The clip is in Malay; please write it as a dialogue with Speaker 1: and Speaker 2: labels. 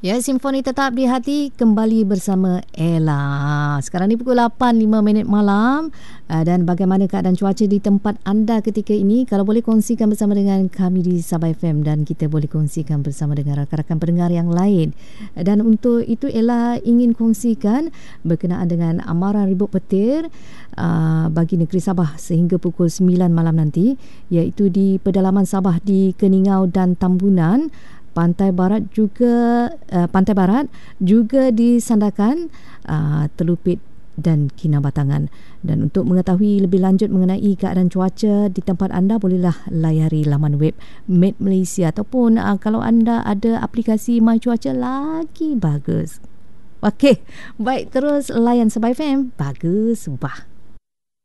Speaker 1: Ya, Simfoni Tetap di Hati kembali bersama Ella. Sekarang ni pukul 8.05 malam. Dan bagaimana keadaan cuaca di tempat anda ketika ini? Kalau boleh kongsikan bersama dengan kami di Sabah FM, dan kita boleh kongsikan bersama dengan rakan-rakan pendengar yang lain. Dan untuk itu Ella ingin kongsikan berkenaan dengan amaran ribut petir bagi negeri Sabah sehingga pukul 9 malam nanti, iaitu di pedalaman Sabah di Keningau dan Tambunan. Pantai Barat juga disandarkan Telupit dan Kinabatangan. Dan untuk mengetahui lebih lanjut mengenai keadaan cuaca di tempat anda, bolehlah layari laman web Met Malaysia, ataupun kalau anda ada aplikasi My Cuaca lagi bagus. Okey, baik, terus layan Sabah FM. Bagus, bah.